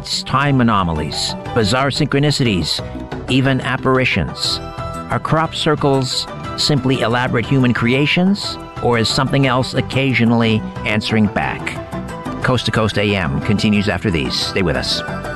events, time anomalies, bizarre synchronicities, even apparitions. Are crop circles simply elaborate human creations, or is something else occasionally answering back? Coast to Coast AM continues after these. Stay with us.